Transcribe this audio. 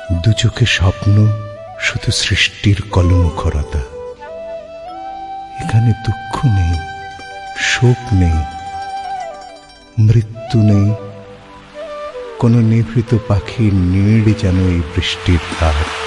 দু চোখে স্বপ্ন, শুধু সৃষ্টির কলমুখরতা। এখানে দুঃখ নেই, শোক নেই, মৃত্যু নেই, কোন নিভৃত পাখির নীড় যেন এই বৃষ্টির ধার।